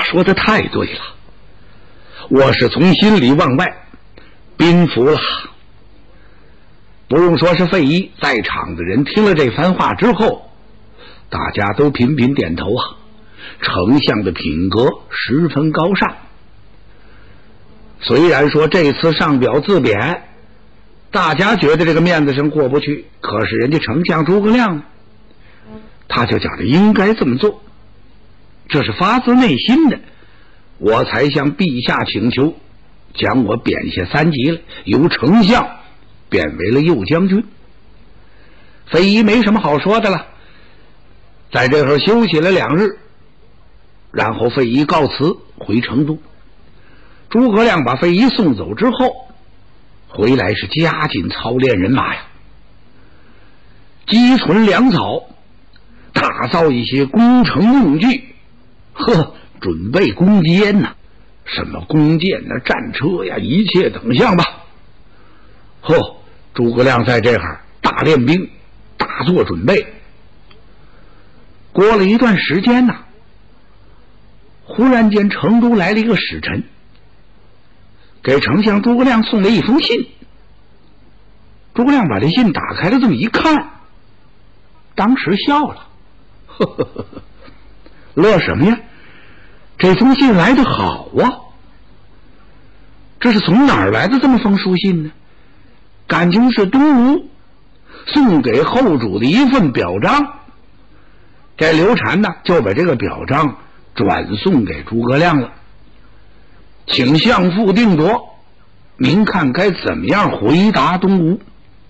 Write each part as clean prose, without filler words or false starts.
说的太对了，我是从心里往外宾服了。不用说是费祎，在场的人听了这番话之后，大家都频频点头啊。丞相的品格十分高尚，虽然说这次上表自贬，大家觉得这个面子上过不去，可是人家丞相诸葛亮他就讲的应该这么做，这是发自内心的，我才向陛下请求，将我贬下3级了，由丞相贬为了右将军。费祎没什么好说的了，在这会休息了2日，然后费祎告辞回成都。诸葛亮把费祎送走之后，回来是加紧操练人马呀，积存粮草，打造一些攻城用具，准备攻坚呐，什么弓箭呐、战车呀，一切等项吧。诸葛亮在这儿大练兵，大做准备。过了一段时间呐，忽然间成都来了一个使臣，给丞相诸葛亮送了一封信。诸葛亮把这信打开了，这么一看，当时笑了，乐什么呀？这封信来得好啊！这是从哪儿来的这么封书信呢？感情是东吴送给后主的一份表彰。这刘禅呢，就把这个表彰转送给诸葛亮了，请相父定夺，您看该怎么样回答东吴。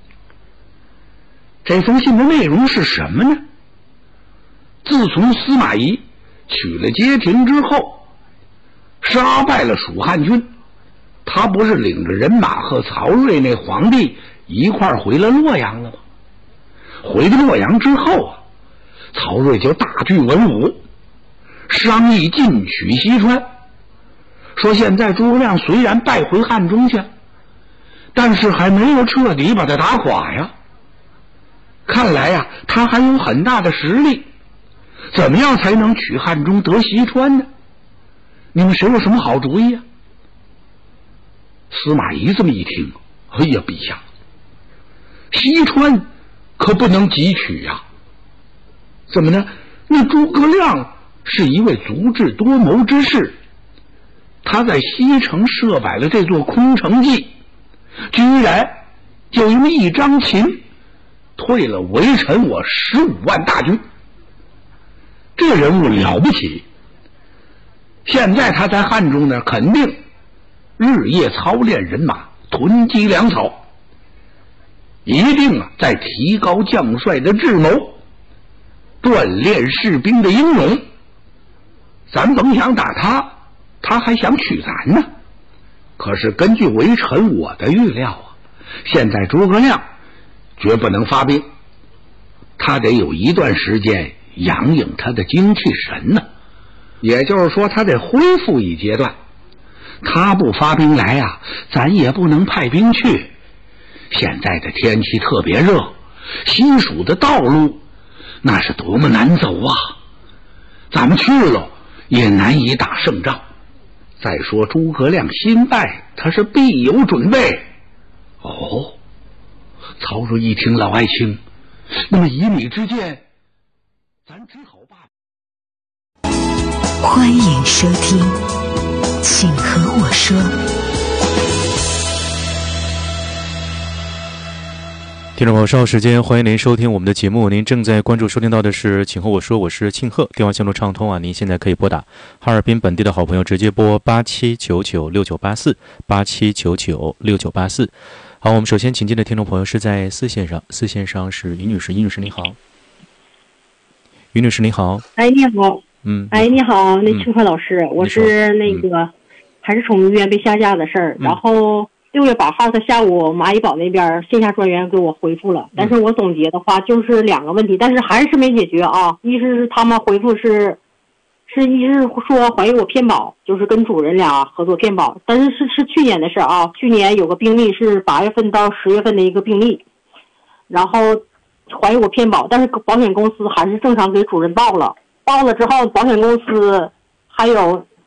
这封信的内容是什么呢？自从司马懿取了街亭之后，杀败了蜀汉军，他不是领着人马和曹睿那皇帝一块回了洛阳了吗？回到洛阳之后啊，曹睿就大聚文武，商议进取西川，说现在诸葛亮虽然败回汉中去，但是还没有彻底把他打垮呀。看来呀，他还有很大的实力，怎么样才能取汉中得西川呢？你们谁有什么好主意啊？司马懿这么一听，哎呀，陛下，西川可不能急取呀。怎么呢？那诸葛亮是一位足智多谋之士，他在西城设摆了这座空城计，居然就用一张琴退了围臣我15万大军。这人物了不起，现在他在汉中呢，肯定日夜操练人马，囤积粮草，一定在提高将帅的智谋，锻炼士兵的英勇。咱甭想打他，他还想取咱呢。可是根据微臣我的预料啊，现在诸葛亮绝不能发兵，他得有一段时间养养他的精气神呢。也就是说，他得恢复一阶段。他不发兵来啊，咱也不能派兵去。现在的天气特别热，西蜀的道路那是多么难走啊，咱们去了也难以打胜仗。再说诸葛亮新败，他是必有准备。曹睿一听，老爱卿，那么以你之见，咱只好罢。 欢迎收听请和我说。 听众朋友，稍后时间欢迎您收听我们的节目。您正在关注收听到的是请和我说，我是庆贺，电话线路畅通啊，您现在可以拨打哈尔滨本地的好朋友直接拨87996984 87996984。好，我们首先请进的听众朋友是在4线上，是于女士。于女士你好。于女士你好。 哎，你好。你好，那庆贺老师，我是那个还是宠物医院被下架的事儿，然后6月8号他下午蚂蚁堡那边线下专员给我回复了，但是我总结的话就是2个问题，但是还是没解决啊。一是他们回复是一是说怀疑我骗保，就是跟主人俩合作骗保，但是是去年的事啊，去年有个病例是8月份到10月份的一个病例，然后怀疑我骗保，但是保险公司还是正常给主人报了之后，保险公司还有